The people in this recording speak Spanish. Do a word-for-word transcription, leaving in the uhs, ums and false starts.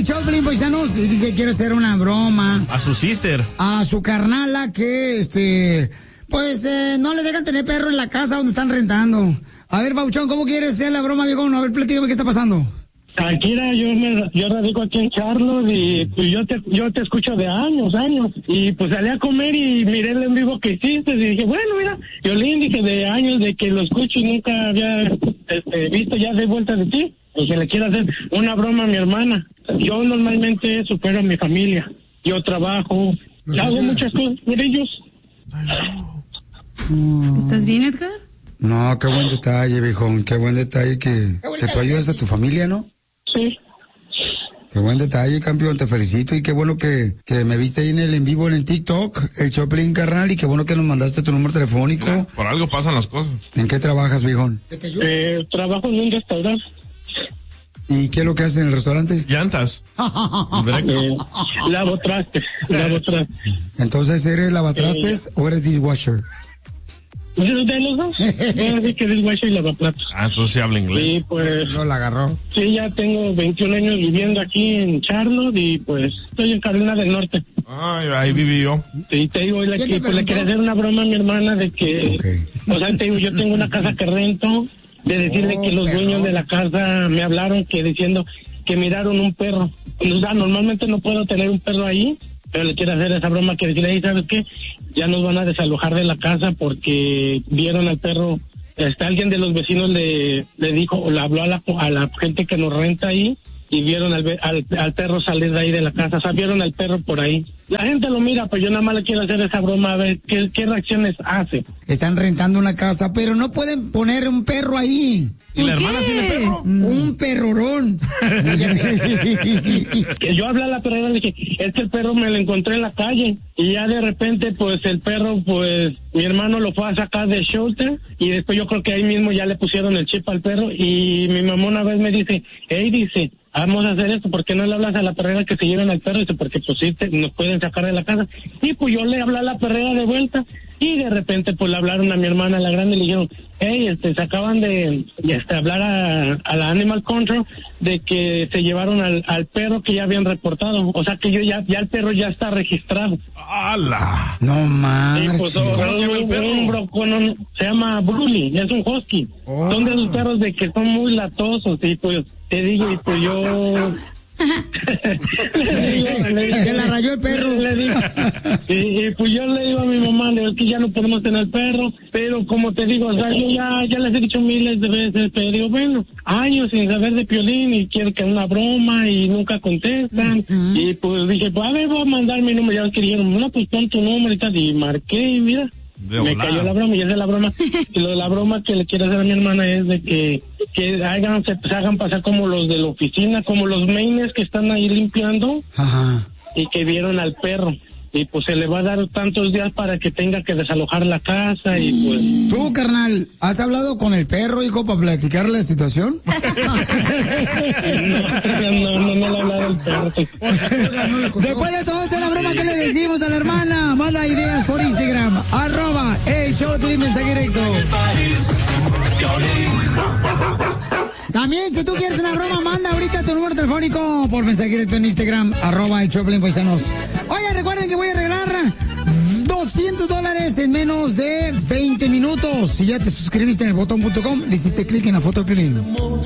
el Choplin, paisanos, y dice que quiere hacer una broma. A su sister. A su carnala que, este, pues, eh, no le dejan tener perro en la casa donde están rentando. A ver, Pauchón, ¿cómo quieres hacer la broma, viejo? A ver, platícame qué está pasando. Tranquila, yo me, yo radico aquí en Charlotte y pues yo te, yo te escucho de años, años. Y pues salí a comer y miré el en vivo que hiciste y dije, bueno, mira, Violín, dije de años de que lo escucho y nunca había este, visto ya de vuelta de ti. Y que le quiero hacer una broma a mi hermana. Yo normalmente supero a mi familia. Yo trabajo, y hago muchas cosas por ellos. ¿Estás bien, Edgar? No, qué buen detalle, viejón, qué buen detalle que, que tú ayudas a tu familia, ¿no? Sí. Qué buen detalle, campeón, te felicito y qué bueno que, que me viste ahí en el en vivo en el TikTok, el Choplin, carnal, y qué bueno que nos mandaste tu número telefónico. Mira, por algo pasan las cosas. ¿En qué trabajas, viejón? Eh, trabajo en un restaurante. ¿Y qué es lo que haces en el restaurante? Llantas. eh, lavo trastes, lavo trastes. Entonces, ¿eres lavatrastes Eh, o eres dishwasher? De los dos, voy a decir que es guacho y lavaplatos. Ah, entonces sí habla inglés. Sí, pues. No la agarró. Sí, ya tengo veintiún años viviendo aquí en Charlotte y pues estoy en Carolina del Norte. Ay, ahí viví yo. Sí, te digo, le, que, pues, le quería hacer una broma a mi hermana de que, okay. O sea, te digo, yo tengo una casa que rento, de decirle oh, que los perro. dueños de la casa me hablaron que diciendo que miraron un perro. O sea, normalmente no puedo tener un perro ahí, pero le quiero hacer esa broma que decirle, ahí, ¿sabes qué? Ya nos van a desalojar de la casa porque vieron al perro. Este, alguien de los vecinos le, le dijo, o le habló a la, a la gente que nos renta ahí y vieron al, al, al perro salir de ahí de la casa. O sea, vieron al perro por ahí. La gente lo mira, pero yo nada más le quiero hacer esa broma a ver qué, qué reacciones hace. Están rentando una casa, pero no pueden poner un perro ahí. ¿Y la hermana tiene perro? Un perrorón. Que yo hablé a la perrera y le dije, es que el perro me lo encontré en la calle. Y ya de repente, pues el perro, pues mi hermano lo fue a sacar de shelter. Y después yo creo que ahí mismo ya le pusieron el chip al perro. Y mi mamá una vez me dice, hey, dice, vamos a hacer esto, ¿por qué no le hablas a la perrera que se lleven al perro? Dice, porque pues sí, te, nos pueden sacar de la casa. Y pues yo le hablé a la perrera de vuelta. Y de repente pues le hablaron a mi hermana, la grande, y le dijeron, hey, este, se acaban de, de este, hablar a, a la Animal Control de que se llevaron al, al perro que ya habían reportado. O sea que yo ya, ya el perro ya está registrado. ¡Hala! No mames. Pues, ¿cómo se llama el perro? Un broco, no, se llama Bruli, es un husky. Oh. Son de esos perros de que son muy latosos y pues te digo, y pues yo... le digo, le digo, se la rayó el perro. Le digo, y, y pues yo le digo a mi mamá, le digo que ya no podemos tener perro, pero como te digo, o sea, yo ya, ya les he dicho miles de veces, pero digo, bueno, años sin saber de Piolín y quieren que es una broma y nunca contestan. Uh-huh. Y pues dije, pues a ver, voy a mandar mi número. Ya que dijeron, no, pues pon tu número y tal, y marqué y mira. De me volar. Cayó la broma y esa es la broma. Y lo de la broma que le quiero hacer a mi hermana es de que, que hagan, se, se hagan pasar como los de la oficina, como los maines que están ahí limpiando. Ajá. Y que vieron al perro. Y pues se le va a dar tantos días para que tenga que desalojar la casa y pues... Tú, carnal, ¿has hablado con el perro, hijo, para platicar la situación? no, no, no, no le he hablado al perro. Después de todo, esa es la broma que le decimos a la hermana. Manda ideas por Instagram, arroba el show de mensaje directo. También, si tú quieres una broma, manda ahorita tu número telefónico por mensaje directo en Instagram, arroba el Choplin Paisanos. Oye, recuerden que voy a regalar doscientos dólares en menos de veinte minutos. Si ya te suscribiste en el botón punto com, le hiciste clic en la foto de Piolín.